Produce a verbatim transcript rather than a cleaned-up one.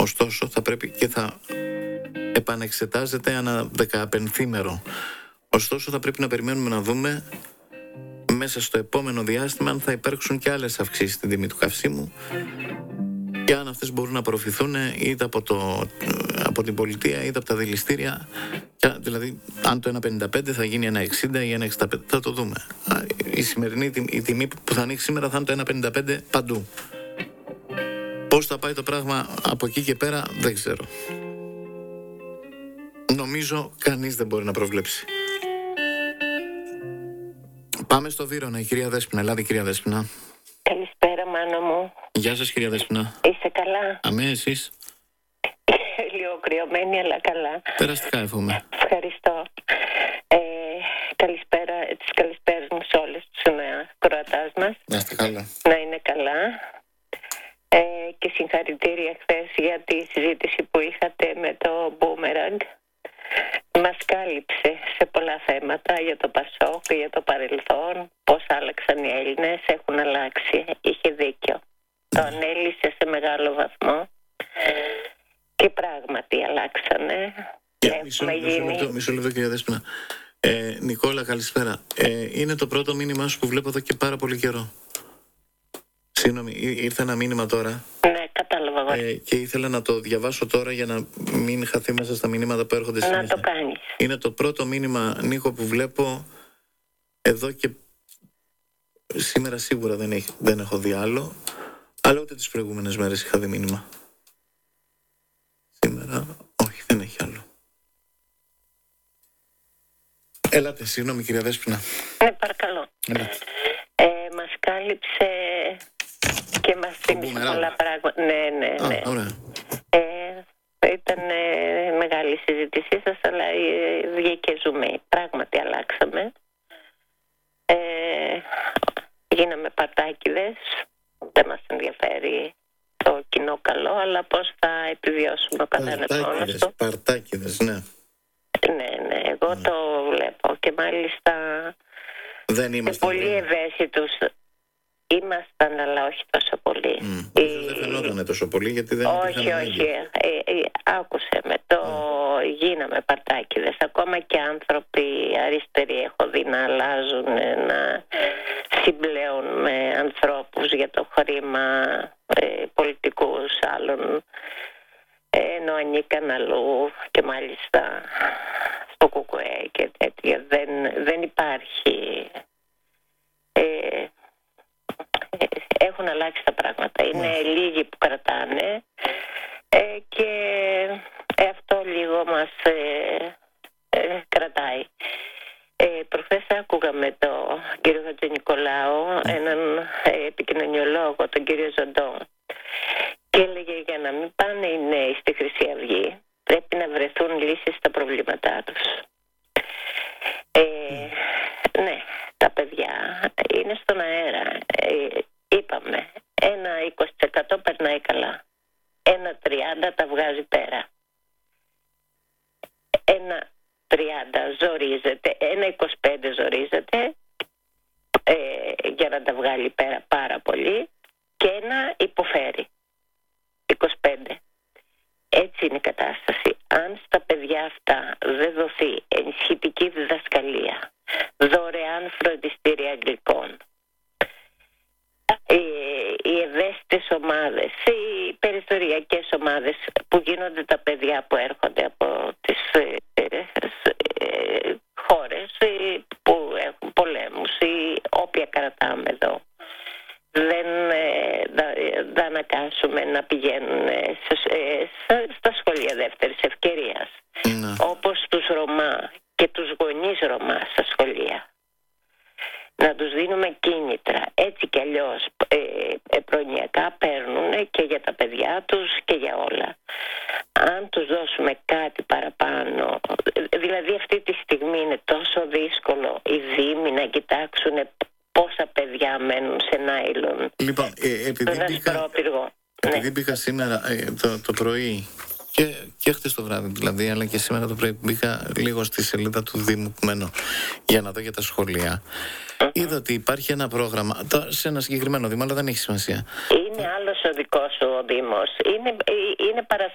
Ωστόσο θα πρέπει και θα επανεξετάζεται ανά δεκαπενθήμερο. Ωστόσο θα πρέπει να περιμένουμε να δούμε μέσα στο επόμενο διάστημα αν θα υπάρξουν και άλλες αυξήσεις στην τιμή του καυσίμου και αν αυτές μπορούν να απορροφηθούν είτε από, το, από την πολιτεία είτε από τα δηληστήρια. Δηλαδή αν το ένα πενήντα πέντε θα γίνει ένα εξήντα ή ένα εξήντα πέντε, θα το δούμε. Η σημερινή η τιμή που θα ανοίξει σήμερα θα είναι το ένα πενήντα πέντε παντού. Πώς θα πάει το πράγμα από εκεί και πέρα δεν ξέρω. Νομίζω κανείς δεν μπορεί να προβλέψει. Πάμε στο Βύρωνα, η κυρία Δέσποινα. Ελάτε, κυρία Δέσποινα. Καλησπέρα, Μάνο μου. Γεια σας, κυρία Δέσποινα. Είστε καλά? Αμέ, εσείς? Λίγο κρυωμένη, αλλά καλά. Περαστικά, εύχομαι. Ευχαριστώ. Ε, καλησπέρα, τις καλησπέρες μου σε όλες τους ακροατάς μας. Να είστε καλά. Να είναι καλά. Ε, και συγχαρητήρια χθες για τη συζήτηση που είχατε με το Boomerang. Μας κάλυψε σε πολλά θέματα για το Πασόκ, για το παρελθόν, πώς άλλαξαν οι Έλληνες, έχουν αλλάξει. Είχε δίκιο. Το ανέλησε σε μεγάλο βαθμό και πράγματι αλλάξανε. Yeah, μισό, μισό, λεπτό, μισό λεπτό, κυρία Δέσποινα. Ε, Νικόλα, καλησπέρα. Ε, είναι το πρώτο μήνυμά σου που βλέπω εδώ και πάρα πολύ καιρό. Συγγνώμη, ήρθε ένα μήνυμα τώρα. Ναι, κατάλαβα. Ε, και ήθελα να το διαβάσω τώρα για να μην χαθεί μέσα στα μηνύματα που έρχονται συνέχεια. Να το κάνεις. Είναι το πρώτο μήνυμα, Νίκο, που βλέπω εδώ και σήμερα σίγουρα δεν, έχει, δεν έχω δει άλλο, αλλά ούτε τις προηγούμενες μέρες είχα δει μήνυμα. Σήμερα, όχι, δεν έχει άλλο. Έλατε, συγγνώμη, κυρία Δέσποινα. Ναι, παρακαλώ. Ε, μας κάλυψε και μας θύμισε πολλά πράγματα. Ναι, ναι, ναι. Α, ωραία. Ε, ήταν ε, μεγάλη συζήτησή σας, αλλά ε, βγήκε ζουμί. Πράγματι αλλάξαμε. Ε, γίναμε παρτάκιδες. Δεν μας ενδιαφέρει το κοινό καλό, αλλά πώς θα επιβιώσουμε ο καθένας μόνος του. Παρτάκιδες, ναι. Ναι, ναι, εγώ mm. το βλέπω και μάλιστα δεν είμαστε πολύ ευαίσθητους ήμασταν, αλλά όχι τόσο πολύ. Mm. Η... Δεν φαινόταν τόσο πολύ γιατί δεν όχι, όχι, ε, ε, άκουσε με το mm. γίναμε παρτάκιδες. Ακόμα και άνθρωποι αριστεροί έχω δει να αλλάζουν, να συμπλέουν με ανθρώπους για το χρήμα, ε, πολιτικούς άλλων, ενώ ανήκαν αλλού και μάλιστα στο ΚΚΕ και τέτοια. Δεν, δεν υπάρχει. Ε, ε, έχουν αλλάξει τα πράγματα. Είναι mm. λίγοι που κρατάνε ε, και αυτό λίγο μας ε, ε, κρατάει. Ε, προχθές άκουγα με τον κύριο Χατζηνικολάου έναν ε, επικοινωνιολόγο, τον κύριο Ζοντό, και έλεγε για να μην πάνε οι νέοι στη Χρυσή Αυγή πρέπει να βρεθούν λύσεις στα προβλήματά τους. Ε, ναι, τα παιδιά είναι στον αέρα. Ε, είπαμε, ένα είκοσι τοις εκατό περνάει καλά. Ένα τριάντα τοις εκατό τα βγάζει πέρα. Ένα τριάντα τοις εκατό ζορίζεται, ένα είκοσι πέντε τοις εκατό ζορίζεται ε, για να τα βγάλει πέρα πάρα πολύ και ένα υποφέρει. είκοσι πέντε. Έτσι είναι η κατάσταση. Αν στα παιδιά αυτά δεν δοθεί ενισχυτική διδασκαλία, δωρεάν φροντιστήρια αγγλικών, οι, οι ευαίσθητες ομάδες, οι περιθωριακές ομάδες που γίνονται τα παιδιά που έρχονται από τις ε, ε, ε, χώρες ε, που έχουν πολέμους ή όποια κρατάμε εδώ, δεν θα ανακάσουμε να πηγαίνουν στα σχολεία δεύτερης ευκαιρίας. Mm. Όπως τους Ρωμά και τους γονείς Ρωμά στα σχολεία. Να τους δίνουμε κίνητρα. Έτσι κι αλλιώς ε, ε, προνοιακά παίρνουν και για τα παιδιά τους και για όλα. Αν τους δώσουμε κάτι παραπάνω, δηλαδή αυτή τη στιγμή είναι τόσο δύσκολο οι δήμοι να κοιτάξουν πόσα παιδιά μένουν σε νάιλον. Λοιπόν, ε, επειδή μπήκα, επειδή ναι. μπήκα σήμερα ε, το, το πρωί και, και χτες το βράδυ δηλαδή, αλλά και σήμερα το πρωί μπήκα λίγο στη σελίδα του Δήμου που μένω για να δω για τα σχολεία. Mm-hmm. Είδα ότι υπάρχει ένα πρόγραμμα το, σε ένα συγκεκριμένο Δήμο, αλλά δεν έχει σημασία. Είναι άλλος ο δικός σου ο Δήμος. Είναι, είναι